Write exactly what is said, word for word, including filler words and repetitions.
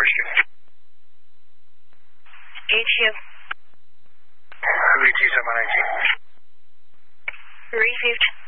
Horseshoe. H U. V T seven nineteen. Received.